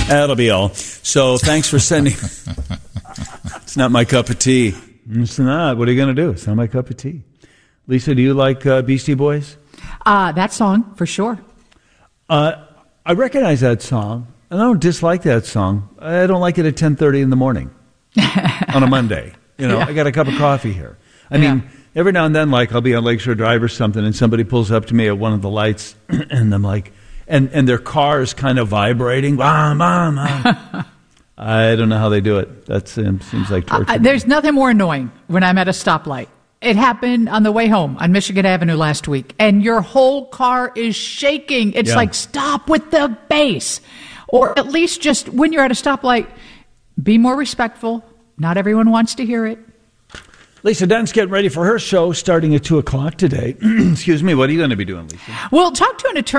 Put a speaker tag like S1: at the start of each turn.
S1: That'll be all. So thanks for sending. It's not my cup of tea. It's not. What are you going to do? It's not my cup of tea. Lisa, do you like Beastie Boys?
S2: That song, for sure.
S1: I recognize that song. I don't dislike that song. I don't like it at 10:30 in the morning on a Monday. I got a cup of coffee here. I mean, every now and then, like, I'll be on Lakeshore Drive or something, and somebody pulls up to me at one of the lights, and I'm like, and their car is kind of vibrating. Bah, bah, bah. I don't know how they do it. That seems like torture.
S2: There's nothing more annoying when I'm at a stoplight. It happened on the way home on Michigan Avenue last week, and your whole car is shaking. It's like, stop with the bass. Or at least just when you're at a stoplight, be more respectful. Not everyone wants to hear it.
S1: Lisa Dunn's getting ready for her show starting at 2 o'clock today. Excuse me. What are you going to be doing, Lisa?
S2: We'll talk to an attorney.